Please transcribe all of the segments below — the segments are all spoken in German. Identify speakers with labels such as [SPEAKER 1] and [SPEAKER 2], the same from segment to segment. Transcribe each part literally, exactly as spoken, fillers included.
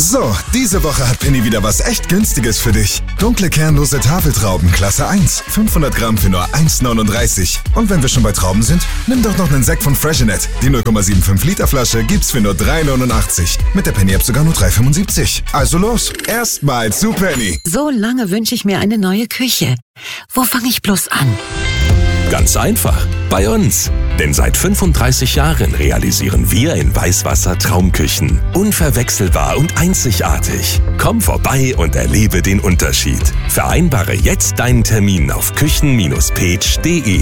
[SPEAKER 1] So, diese Woche hat Penny wieder was echt Günstiges für dich. Dunkle kernlose Tafeltrauben Klasse eins, fünfhundert Gramm für nur eins neununddreißig. Und wenn wir schon bei Trauben sind, nimm doch noch einen Sekt von Freshenet. Die null Komma fünfundsiebzig Liter Flasche gibt's für nur drei neunundachtzig. Mit der Penny-App sogar nur drei fünfundsiebzig. Also los, erstmal zu Penny.
[SPEAKER 2] So lange wünsche ich mir eine neue Küche. Wo fange ich bloß an?
[SPEAKER 3] Ganz einfach, bei uns. Denn seit fünfunddreißig Jahren realisieren wir in Weißwasser Traumküchen. Unverwechselbar und einzigartig. Komm vorbei und erlebe den Unterschied. Vereinbare jetzt deinen Termin auf küchen Bindestrich page punkt de.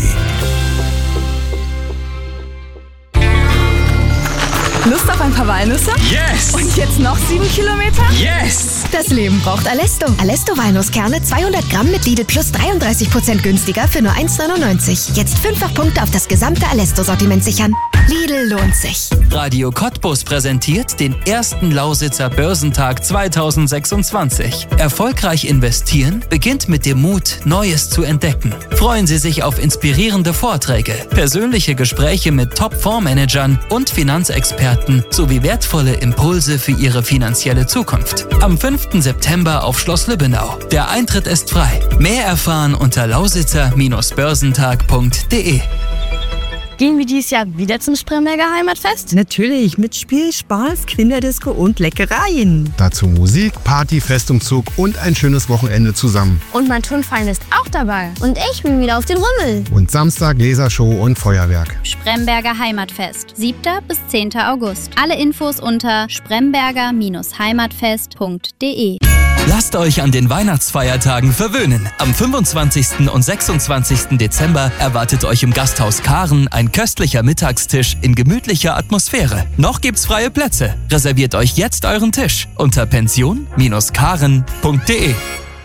[SPEAKER 4] Lust auf ein paar Walnüsse?
[SPEAKER 5] Yes!
[SPEAKER 4] Und jetzt noch sieben Kilometer?
[SPEAKER 5] Yes!
[SPEAKER 4] Das Leben braucht Alesto.
[SPEAKER 6] Alesto Walnusskerne zweihundert Gramm mit Lidl Plus dreiunddreißig Prozent günstiger für nur eins neunundneunzig. Jetzt fünffach Punkte auf das gesamte Alesto-Sortiment sichern. Lidl lohnt sich.
[SPEAKER 7] Radio Cottbus präsentiert den ersten Lausitzer Börsentag zweitausendsechsundzwanzig. Erfolgreich investieren beginnt mit dem Mut, Neues zu entdecken. Freuen Sie sich auf inspirierende Vorträge, persönliche Gespräche mit Top-Fondsmanagern und Finanzexperten sowie wertvolle Impulse für Ihre finanzielle Zukunft. Am fünften September auf Schloss Lübbenau. Der Eintritt ist frei. Mehr erfahren unter lausitzer Bindestrich börsentag punkt de.
[SPEAKER 8] Gehen wir dieses Jahr wieder zum Spremberger Heimatfest?
[SPEAKER 9] Natürlich, mit Spiel, Spaß, Kinderdisco und Leckereien.
[SPEAKER 10] Dazu Musik, Party, Festumzug und ein schönes Wochenende zusammen.
[SPEAKER 8] Und mein Turnverein ist auch dabei. Und ich bin wieder auf den Rummel.
[SPEAKER 10] Und Samstag Lasershow und Feuerwerk.
[SPEAKER 11] Spremberger Heimatfest, siebter bis zehnter August. Alle Infos unter spremberger Bindestrich heimatfest punkt de.
[SPEAKER 7] Lasst euch an den Weihnachtsfeiertagen verwöhnen. Am fünfundzwanzigsten und sechsundzwanzigsten Dezember erwartet euch im Gasthaus Karen ein köstlicher Mittagstisch in gemütlicher Atmosphäre. Noch gibt's freie Plätze. Reserviert euch jetzt euren Tisch unter pension Bindestrich karen punkt de.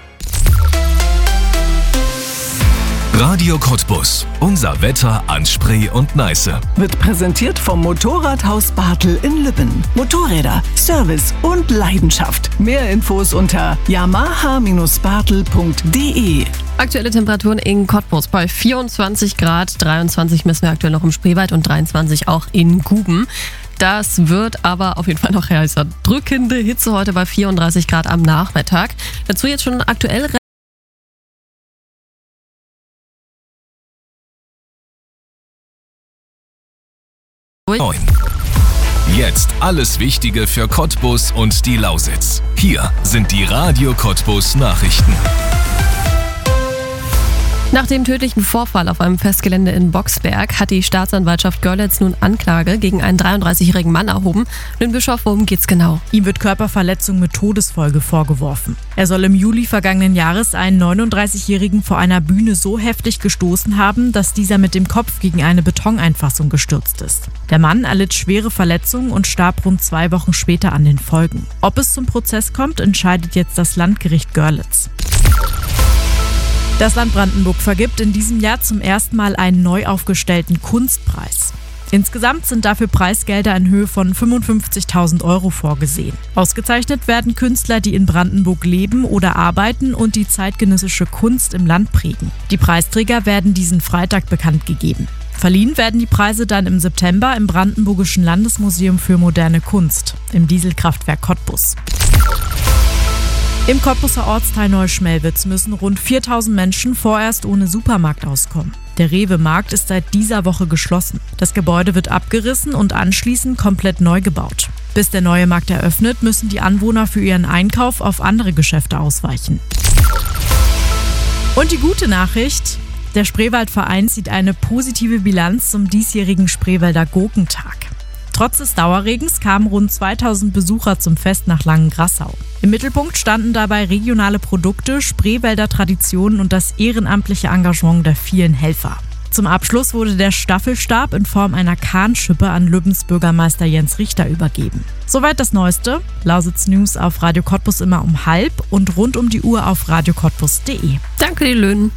[SPEAKER 3] Radio Cottbus. Unser Wetter an Spree und Neiße.
[SPEAKER 12] Wird präsentiert vom Motorradhaus Bartel in Lübben. Motorräder, Service und Leidenschaft. Mehr Infos unter yamaha Bindestrich bartel punkt de.
[SPEAKER 13] Aktuelle Temperaturen in Cottbus bei vierundzwanzig Grad, dreiundzwanzig messen wir aktuell noch im Spreewald und dreiundzwanzig auch in Guben. Das wird aber auf jeden Fall noch heißer. Drückende Hitze heute bei vierunddreißig Grad am Nachmittag. Dazu jetzt schon aktuell
[SPEAKER 3] neun. Jetzt alles Wichtige für Cottbus und die Lausitz. Hier sind die Radio Cottbus Nachrichten.
[SPEAKER 13] Nach dem tödlichen Vorfall auf einem Festgelände in Boxberg hat die Staatsanwaltschaft Görlitz nun Anklage gegen einen dreiunddreißigjährigen Mann erhoben. Den Bischof, worum geht's genau?
[SPEAKER 14] Ihm wird Körperverletzung mit Todesfolge vorgeworfen. Er soll im Juli vergangenen Jahres einen neununddreißigjährigen vor einer Bühne so heftig gestoßen haben, dass dieser mit dem Kopf gegen eine Betoneinfassung gestürzt ist. Der Mann erlitt schwere Verletzungen und starb rund zwei Wochen später an den Folgen. Ob es zum Prozess kommt, entscheidet jetzt das Landgericht Görlitz. Das Land Brandenburg vergibt in diesem Jahr zum ersten Mal einen neu aufgestellten Kunstpreis. Insgesamt sind dafür Preisgelder in Höhe von fünfundfünfzigtausend Euro vorgesehen. Ausgezeichnet werden Künstler, die in Brandenburg leben oder arbeiten und die zeitgenössische Kunst im Land prägen. Die Preisträger werden diesen Freitag bekannt gegeben. Verliehen werden die Preise dann im September im Brandenburgischen Landesmuseum für moderne Kunst, im Dieselkraftwerk Cottbus. Im Cottbuser Ortsteil Neuschmelwitz müssen rund viertausend Menschen vorerst ohne Supermarkt auskommen. Der Rewe-Markt ist seit dieser Woche geschlossen. Das Gebäude wird abgerissen und anschließend komplett neu gebaut. Bis der neue Markt eröffnet, müssen die Anwohner für ihren Einkauf auf andere Geschäfte ausweichen. Und die gute Nachricht: Der Spreewaldverein zieht eine positive Bilanz zum diesjährigen Spreewälder Gurkentag. Trotz des Dauerregens kamen rund zweitausend Besucher zum Fest nach Langengrassau. Im Mittelpunkt standen dabei regionale Produkte, Spreewälder Traditionen und das ehrenamtliche Engagement der vielen Helfer. Zum Abschluss wurde der Staffelstab in Form einer Kahnschippe an Lübbens Bürgermeister Jens Richter übergeben. Soweit das Neueste. Lausitz News auf Radio Cottbus immer um halb und rund um die Uhr auf radio cottbus punkt de.
[SPEAKER 13] Danke, die Löhnen.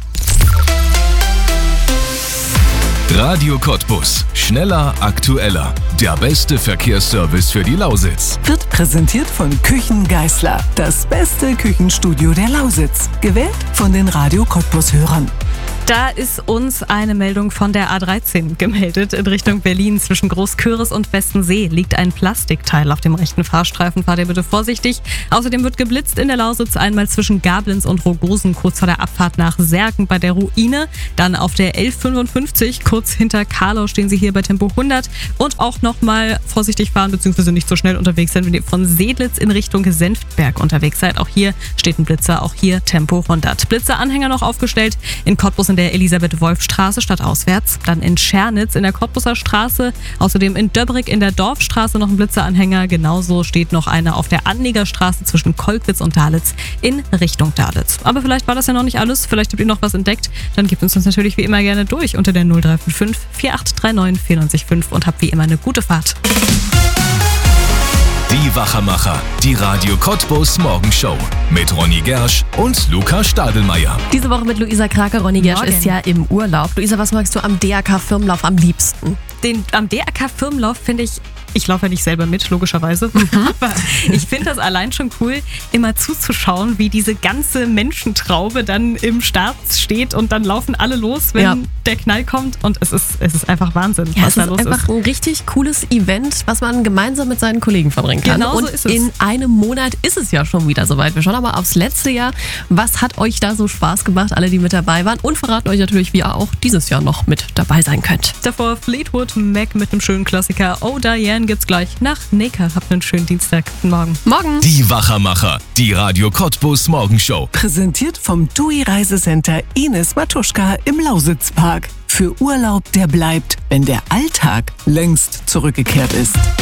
[SPEAKER 3] Radio Cottbus. Schneller, aktueller. Der beste Verkehrsservice für die Lausitz.
[SPEAKER 12] Wird präsentiert von Küchen Geißler. Das beste Küchenstudio der Lausitz. Gewählt von den Radio Cottbus-Hörern.
[SPEAKER 13] Da ist uns eine Meldung von der A dreizehn gemeldet. In Richtung Berlin zwischen Großküritz und Westensee liegt ein Plastikteil auf dem rechten Fahrstreifen. Fahrt ihr bitte vorsichtig. Außerdem wird geblitzt in der Lausitz, einmal zwischen Gablins und Rogosen, kurz vor der Abfahrt nach Serken bei der Ruine. Dann auf der elf fünfundfünfzig, kurz hinter Karlau, stehen sie hier bei Tempo hundert. Und auch nochmal vorsichtig fahren bzw. nicht so schnell unterwegs sein, wenn ihr von Sedlitz in Richtung Senftberg unterwegs seid. Auch hier steht ein Blitzer, auch hier Tempo hundert. Blitzeranhänger noch aufgestellt in Cottbus in der Elisabeth-Wolf-Straße stadtauswärts, dann in Schernitz in der Cottbuser Straße, außerdem in Döbrig in der Dorfstraße noch ein Blitzeranhänger. Genauso steht noch einer auf der Anlieger Straße zwischen Kolkwitz und Dalitz in Richtung Dalitz. Aber vielleicht war das ja noch nicht alles, vielleicht habt ihr noch was entdeckt, dann gebt uns das natürlich wie immer gerne durch unter der null drei fünf fünf, vier acht drei neun, vier neun fünf und habt wie immer eine gute Fahrt.
[SPEAKER 3] Die Wachermacher, die Radio Cottbus Morgenshow mit Ronny Gersch und Luca Stadelmeier.
[SPEAKER 13] Diese Woche mit Luisa Krake. Ronny Gersch ist ja im Urlaub. Luisa, was magst du am D R K-Firmenlauf am liebsten? Den, am D R K-Firmenlauf finde ich, ich laufe ja nicht selber mit, logischerweise, mhm. aber ich finde das allein schon cool, immer zuzuschauen, wie diese ganze Menschentraube dann im Start steht und dann laufen alle los, wenn ja. der Knall kommt und es ist, es ist einfach Wahnsinn, ja, was da los ist. Es ist einfach ein richtig cooles Event, was man gemeinsam mit seinen Kollegen verbringen kann. Genau so ist es. Und in einem Monat ist es ja schon wieder soweit. Wir schauen aber aufs letzte Jahr. Was hat euch da so Spaß gemacht, alle, die mit dabei waren, und verraten euch natürlich, wie ihr auch dieses Jahr noch mit dabei sein könnt. Davor Fleetwood Mac mit einem schönen Klassiker. Oh Diane gibt's gleich nach Neka. Habt einen schönen Dienstag. Guten Morgen. Morgen.
[SPEAKER 3] Die Wachermacher, die Radio Cottbus Morgenshow.
[SPEAKER 12] Präsentiert vom T U I Reisecenter Ines Matuschka im Lausitzpark. Für Urlaub, der bleibt, wenn der Alltag längst zurückgekehrt ist.